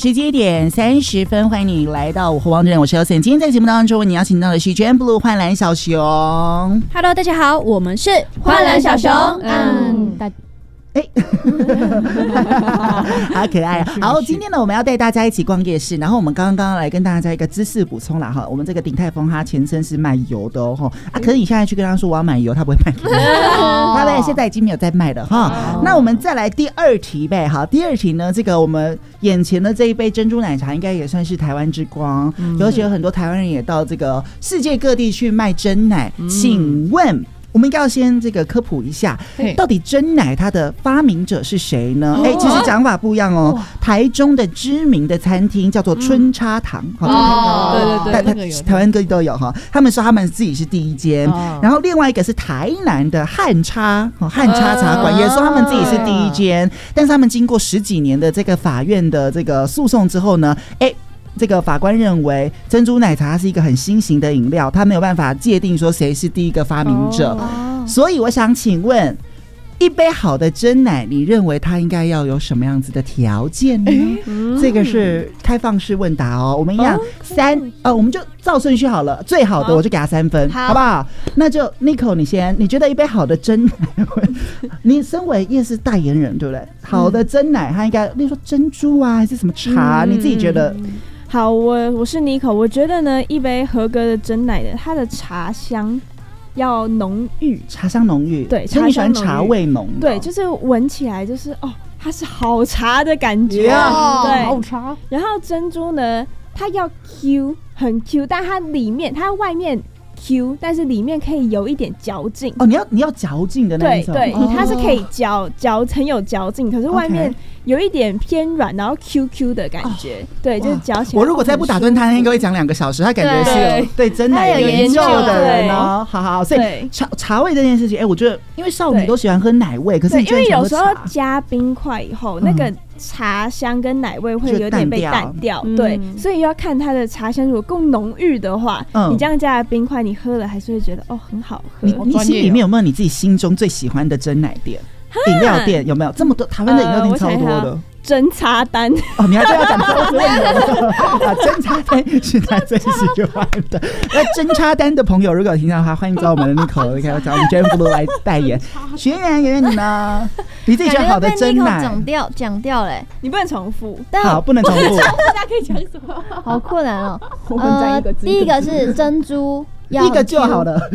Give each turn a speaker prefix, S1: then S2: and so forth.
S1: 11:30，欢迎你来到午后王者，我是姚森。今天在节目当中为你邀请到的是 Gen Blue 幻蓝小熊。
S2: Hello， 大家好，我们是
S3: 幻蓝小熊。
S1: 好可爱。好，今天呢，我们要带大家一起逛夜市。然后我们刚刚来跟大家一个知识补充啦哈。我们这个鼎泰丰它前身是卖油的哦可是你现在去跟他说我要买油，他不会卖给你。他现在已经没有在卖了哈。那我们再来第二题呗。好，第二题呢，这个我们眼前的这一杯珍珠奶茶应该也算是台湾之光，尤其有很多台湾人也到这个世界各地去卖珍奶。请问？我们应该要先这个科普一下，到底珍奶它的发明者是谁呢？其实讲法不一样哦。台中的知名的餐厅叫做春叉堂，对，台湾各地都有哈。他们说他们自己是第一间，然后另外一个是台南的汉叉茶馆，也说他们自己是第一间，但是他们经过10几年的这个法院的这个诉讼之后呢，这个法官认为珍珠奶茶是一个很新型的饮料，他没有办法界定说谁是第一个发明者，所以我想请问，一杯好的珍奶，你认为它应该要有什么样子的条件呢？这个是开放式问答哦，我们一样我们就照顺序好了，最好的我就给他3分，好不好？那就 Nico 你先，你觉得一杯好的珍奶，你身为夜市代言人对不对？好的珍奶它应该，例如说珍珠啊，还是什么茶，你自己觉得？
S2: 好，我是 Nico， 我觉得呢，一杯合格的珍奶的，它的茶香要浓郁，
S1: 茶香浓郁，
S2: 对，
S1: 所以你喜欢茶味浓的，
S2: 对，就是闻起来就是它是好茶的感觉，
S1: 对，
S2: 好茶。然后珍珠呢，它要 Q， 很 Q， 但它外面 Q， 但是里面可以有一点嚼劲。
S1: 你要嚼劲的那一种，
S2: 对，它是可以嚼很有嚼劲，可是外面有一点偏软，然后 QQ 的感觉，对，就是嚼起来。
S1: 我如果再不打断他，应该会讲2个小时。他感觉是对珍奶有研究的人哦。好，所以茶味这件事情，我觉得因为少女都喜欢喝奶味，可是你
S2: 因为有时候加冰块以后，那个茶香跟奶味会有点被淡掉，对，所以要看它的茶香如果够浓郁的话，你这样加的冰块，你喝了还是会觉得很好喝。
S1: 你心里面有没有你自己心中最喜欢的珍奶店？饮料店有没有这么多？台湾的饮料店超多的。
S2: 真茶单
S1: 你还真要讲超多的真茶单是他最喜欢的。那真茶单的朋友如果有听到的话，欢迎找我们的 Nico， 找我们 Gen Blue 来代言。学员你呢？你自己觉得好的真奶
S3: 讲掉嘞，
S2: 你不能重复。
S1: 好，不能重复。
S2: 大家可以讲什么？
S3: 好困难哦。
S2: 我们讲一个字。
S3: 第一个是珍珠，
S1: 一个就好了。